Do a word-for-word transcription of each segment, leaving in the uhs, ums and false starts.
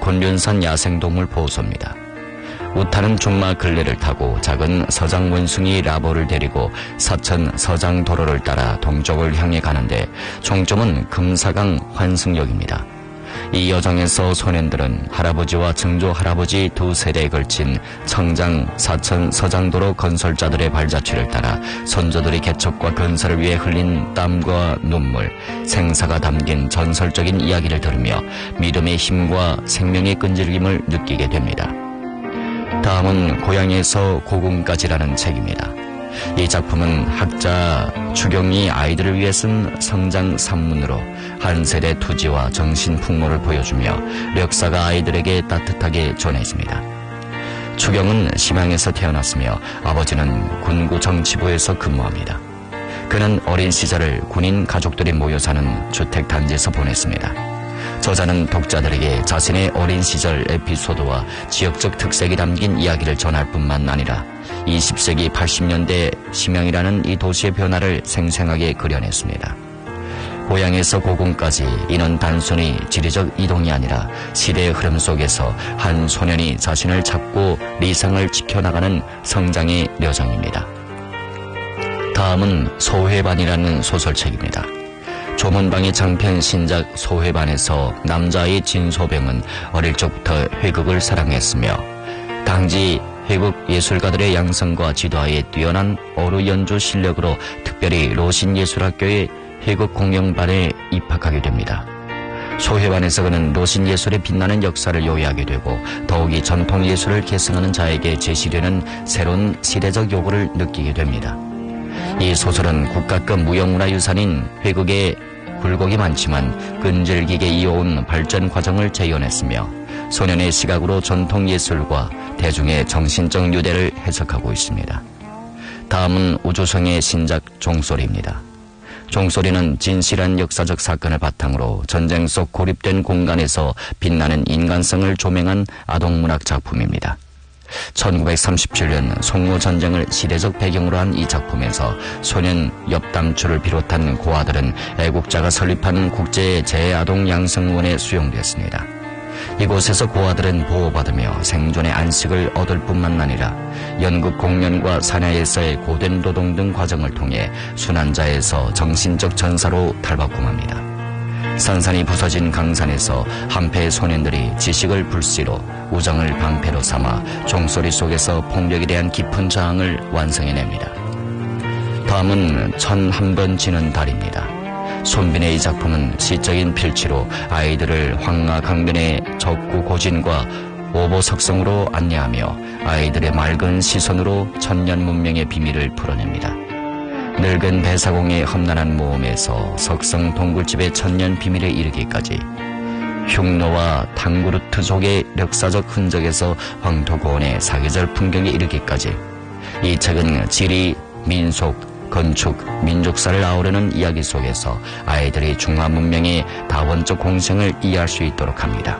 곤륜산 야생동물 보호소입니다. 우타는 준마 근레를 타고 작은 서장 원숭이 라보를 데리고 사천 서장 도로를 따라 동쪽을 향해 가는데 종점은 금사강 환승역입니다. 이 여정에서 소년들은 할아버지와 증조 할아버지 두 세대에 걸친 청장 사천 서장도로 건설자들의 발자취를 따라 선조들의 개척과 건설을 위해 흘린 땀과 눈물, 생사가 담긴 전설적인 이야기를 들으며 믿음의 힘과 생명의 끈질김을 느끼게 됩니다. 다음은 고향에서 고궁까지라는 책입니다. 이 작품은 학자 추경이 아이들을 위해 쓴 성장 산문으로 한 세대 투지와 정신 풍모를 보여주며 역사가 아이들에게 따뜻하게 전해집니다. 추경은 심양에서 태어났으며 아버지는 군구 정치부에서 근무합니다. 그는 어린 시절을 군인 가족들이 모여 사는 주택단지에서 보냈습니다. 저자는 독자들에게 자신의 어린 시절 에피소드와 지역적 특색이 담긴 이야기를 전할 뿐만 아니라 이십 세기 팔십 년대 심양이라는 이 도시의 변화를 생생하게 그려냈습니다. 고향에서 고궁까지 이는 단순히 지리적 이동이 아니라 시대의 흐름 속에서 한 소년이 자신을 찾고 리상을 지켜나가는 성장의 여정입니다. 다음은 소회반이라는 소설책입니다. 조문방의 장편 신작 소회반에서 남자아이 진소병은 어릴 적부터 회극을 사랑했으며 당시 회극 예술가들의 양성과 지도하에 뛰어난 어루 연주 실력으로 특별히 로신예술학교의 회극 공연반에 입학하게 됩니다. 소회반에서 그는 로신예술의 빛나는 역사를 요해하게 되고 더욱이 전통예술을 계승하는 자에게 제시되는 새로운 시대적 요구를 느끼게 됩니다. 이 소설은 국가급 무형문화유산인 회극의 굴곡이 많지만 끈질기게 이어온 발전 과정을 재현했으며 소년의 시각으로 전통예술과 대중의 정신적 유대를 해석하고 있습니다. 다음은 우주성의 신작 종소리입니다. 종소리는 진실한 역사적 사건을 바탕으로 전쟁 속 고립된 공간에서 빛나는 인간성을 조명한 아동문학 작품입니다. 천구백삼십칠 년 송로전쟁을 시대적 배경으로 한 이 작품에서 소년 엽담추를 비롯한 고아들은 애국자가 설립한 국제 재아동 양성원에 수용되었습니다. 이곳에서 고아들은 보호받으며 생존의 안식을 얻을 뿐만 아니라 연극 공연과 사냐에서의 고된 노동 등 과정을 통해 순환자에서 정신적 전사로 탈바꿈합니다. 산산이 부서진 강산에서 한패의 소년들이 지식을 불씨로 우정을 방패로 삼아 종소리 속에서 폭력에 대한 깊은 저항을 완성해냅니다. 다음은 천 한 번 지는 달입니다. 손빈의 이 작품은 시적인 필치로 아이들을 황하 강변의 적구 고진과 오보석성으로 안내하며 아이들의 맑은 시선으로 천년 문명의 비밀을 풀어냅니다. 늙은 배사공의 험난한 모험에서 석성 동굴집의 천년 비밀에 이르기까지 흉노와 탕구르트 속의 역사적 흔적에서 황토고원의 사계절 풍경에 이르기까지 이 책은 지리, 민속, 건축, 민족사를 아우르는 이야기 속에서 아이들이 중화 문명의 다원적 공생을 이해할 수 있도록 합니다.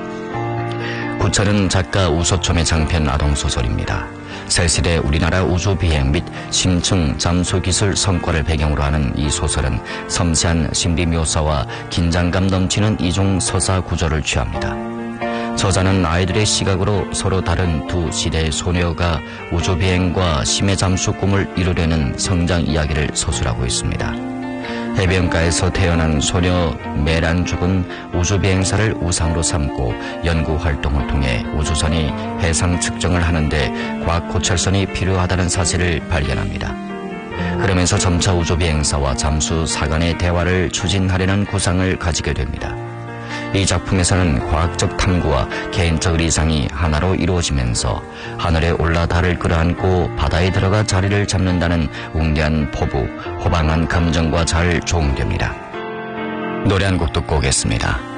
구철은 작가 우소첨의 장편 아동소설입니다. 새시대 우리나라 우주비행 및 심층 잠수기술 성과를 배경으로 하는 이 소설은 섬세한 심리묘사와 긴장감 넘치는 이중 서사 구조를 취합니다. 저자는 아이들의 시각으로 서로 다른 두 시대의 소녀가 우주비행과 심해 잠수 꿈을 이루려는 성장 이야기를 서술하고 있습니다. 해변가에서 태어난 소녀 메란죽은 우주비행사를 우상으로 삼고 연구활동을 통해 우주선이 해상 측정을 하는데 과학 고철선이 필요하다는 사실을 발견합니다. 그러면서 점차 우주비행사와 잠수사 간의 대화를 추진하려는 구상을 가지게 됩니다. 이 작품에서는 과학적 탐구와 개인적 리상이 하나로 이루어지면서 하늘에 올라 달을 끌어안고 바다에 들어가 자리를 잡는다는 웅대한 포부, 호방한 감정과 잘 조응됩니다. 노래 한 곡 듣고 오겠습니다.